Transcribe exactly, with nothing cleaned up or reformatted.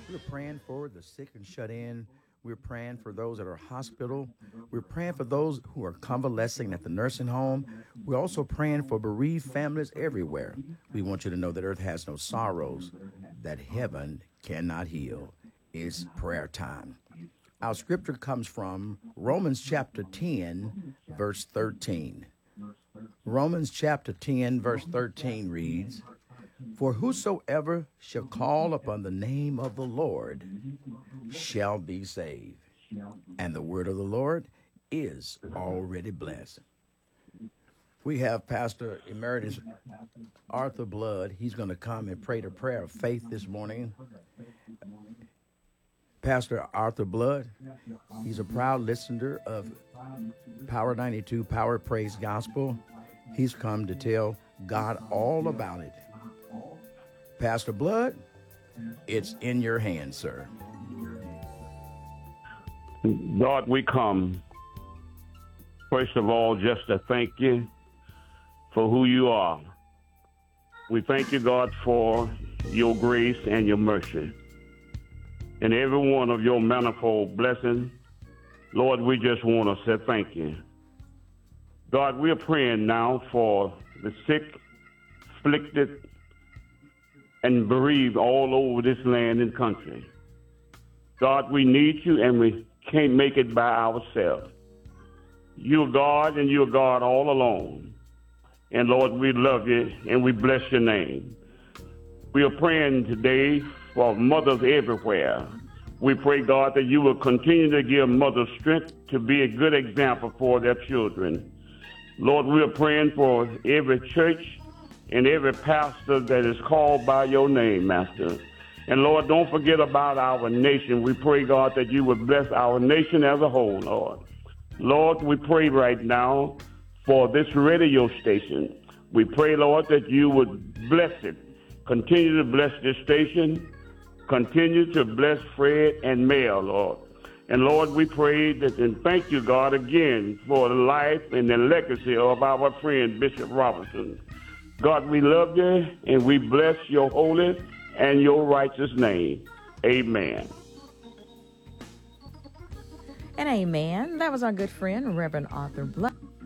We're praying for the sick and shut in. We're praying for those that are hospital. We're praying for those who are convalescing at the nursing home. We're also praying for bereaved families everywhere. We want you to know that earth has no sorrows, that heaven cannot heal. It's prayer time. Our scripture comes from Romans chapter ten, verse thirteen. Romans chapter ten, verse thirteen reads, "For whosoever shall call upon the name of the Lord shall be saved." And the word of the Lord is already blessed. We have Pastor Emeritus Arthur Blood. He's going to come and pray the prayer of faith this morning. Pastor Arthur Blood, he's a proud listener of Power ninety-two, Power Praise Gospel. He's come to tell God all about it. Pastor Blood, it's in your hands, sir. God, we come, first of all, just to thank you for who you are. We thank you, God, for your grace and your mercy. And every one of your manifold blessings, Lord, we just want to say thank you. God, we're praying now for the sick, afflicted, and bereaved all over this land and country. God, we need you and we can't make it by ourselves. You're God and you're God all alone. And Lord, we love you and we bless your name. We are praying today for mothers everywhere. We pray, God, that you will continue to give mothers strength to be a good example for their children. Lord, we are praying for every church and every pastor that is called by your name, Master. And Lord, don't forget about our nation. We pray, God, that you would bless our nation as a whole, Lord. Lord, we pray right now for this radio station. We pray, Lord, that you would bless it. Continue to bless this station. Continue to bless Fred and Mel, Lord. And Lord, we pray that and thank you, God, again for the life and the legacy of our friend Bishop Robinson. God, we love you and we bless your holy and your righteous name. Amen. And amen. That was our good friend, Reverend Arthur Blood.